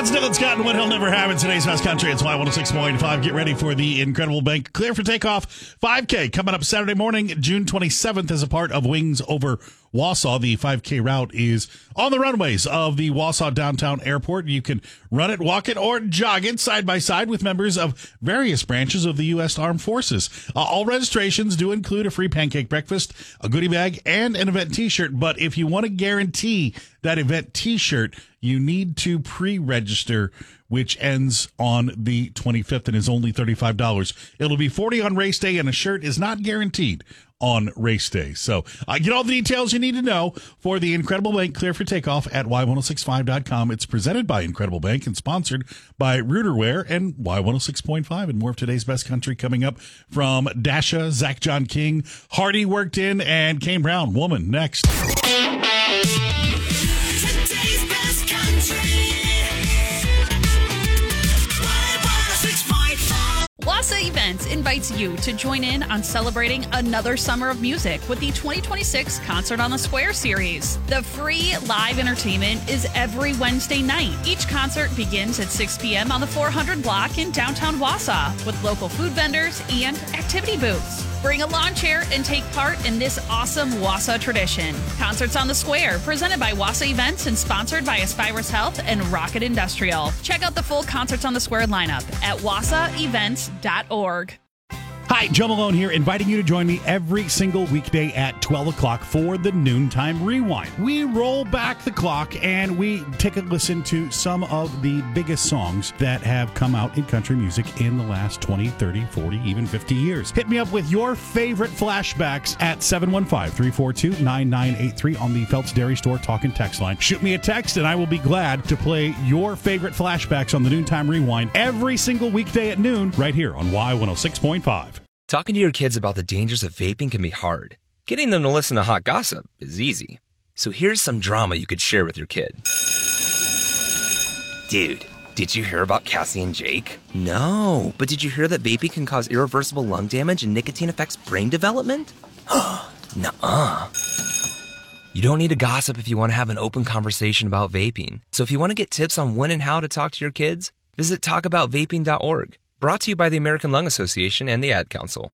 That's Dylan Scott and What He'll Never Have in today's Fast Country. It's Y106.5. Get ready for the Incredible Bank Clear for Takeoff 5K coming up Saturday morning, June 27th, as a part of Wings Over Wausau. The 5K route is on the runways of the Wausau Downtown Airport. You can run it, walk it, or jog it side by side with members of various branches of the U.S. Armed Forces. All registrations do include a free pancake breakfast, a goodie bag, and an event t-shirt. But if you want to guarantee that event t-shirt, you need to pre-register, which ends on the 25th and is only $35. It'll be $40 on race day, and a shirt is not guaranteed on race day. So get all the details you need to know for the Incredible Bank Clear for Takeoff at Y1065.com. It's presented by Incredible Bank and sponsored by Rooterware and Y106.5. And more of today's Best Country coming up from Dasha, Zach John King, Hardy Worked In, and Kane Brown, Woman, next. Today's Best Country. Wassa Events invites you to join in on celebrating another summer of music with the 2026 Concert on the Square series. The free live entertainment is every Wednesday night. Each concert begins at 6 p.m. on the 400 block in downtown Wausau with local food vendors and activity booths. Bring a lawn chair and take part in this awesome Wausau tradition. Concerts on the Square, presented by Wassa Events and sponsored by Aspirus Health and Rocket Industrial. Check out the full Concerts on the Square lineup at wassaevents.org. Hi, Joe Malone here, inviting you to join me every single weekday at 12 o'clock for the Noontime Rewind. We roll back the clock and we take a listen to some of the biggest songs that have come out in country music in the last 20, 30, 40, even 50 years. Hit me up with your favorite flashbacks at 715-342-9983 on the Phelps Dairy Store talk and text line. Shoot me a text and I will be glad to play your favorite flashbacks on the Noontime Rewind every single weekday at noon right here on Y106.5. Talking to your kids about the dangers of vaping can be hard. Getting them to listen to hot gossip is easy. So here's some drama you could share with your kid. Dude, did you hear about Cassie and Jake? No, but did you hear that vaping can cause irreversible lung damage and nicotine affects brain development? Nuh-uh. You don't need to gossip if you want to have an open conversation about vaping. So if you want to get tips on when and how to talk to your kids, visit talkaboutvaping.org. Brought to you by the American Lung Association and the Ad Council.